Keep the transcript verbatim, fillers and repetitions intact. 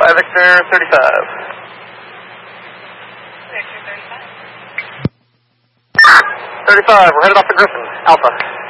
five Victor thirty-five. Victor thirty-five. thirty-five, we're headed off the Griffin, Alpha.